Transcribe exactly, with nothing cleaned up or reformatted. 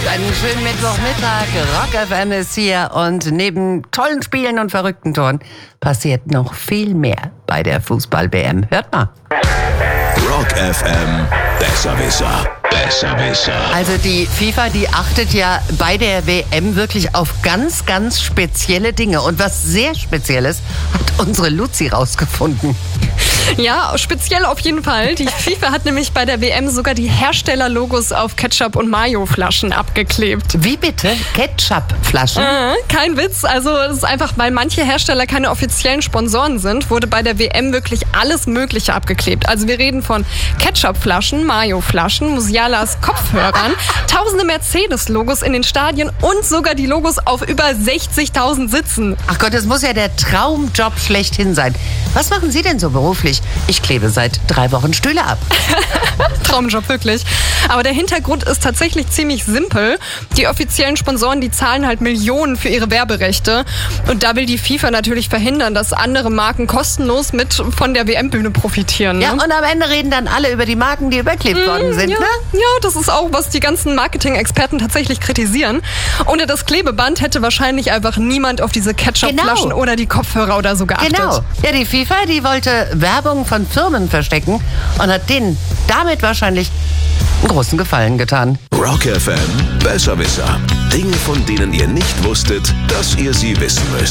Einen schönen Mittwochmittag. Rock F M ist hier und neben tollen Spielen und verrückten Toren passiert noch viel mehr bei der Fußball-W M. Hört mal. Rock F M, Besserwisser, Besserwisser. Also die FIFA, die achtet ja bei der W M wirklich auf ganz, ganz spezielle Dinge. Und was sehr Spezielles hat unsere Luzi rausgefunden. Ja, speziell auf jeden Fall. Die FIFA hat nämlich bei der W M sogar die Herstellerlogos auf Ketchup- und Mayo-Flaschen abgeklebt. Wie bitte? Ketchup-Flaschen? Äh, kein Witz. Also es ist einfach, weil manche Hersteller keine offiziellen Sponsoren sind, wurde bei der W M wirklich alles Mögliche abgeklebt. Also wir reden von Ketchup-Flaschen, Mayo-Flaschen, Musialas Kopfhörern, tausende Mercedes-Logos in den Stadien und sogar die Logos auf über sechzigtausend Sitzen. Ach Gott, das muss ja der Traumjob schlechthin sein. Was machen Sie denn so beruflich? Ich klebe seit drei Wochen Stühle ab. Traumjob, wirklich. Aber der Hintergrund ist tatsächlich ziemlich simpel. Die offiziellen Sponsoren, die zahlen halt Millionen für ihre Werberechte. Und da will die FIFA natürlich verhindern, dass andere Marken kostenlos mit von der W M-Bühne profitieren. Ne? Ja, und am Ende reden dann alle über die Marken, die überklebt mmh, worden sind, ja, ne? Ja, das ist auch, was die ganzen Marketing-Experten tatsächlich kritisieren. Ohne das Klebeband hätte wahrscheinlich einfach niemand auf diese Ketchup-Flaschen Genau. oder die Kopfhörer oder so geachtet. Genau. Ja, die FIFA, die wollte Werbung von Firmen verstecken und hat denen damit wahrscheinlich einen großen Gefallen getan. Rock F M, Besserwisser. Dinge, von denen ihr nicht wusstet, dass ihr sie wissen müsst.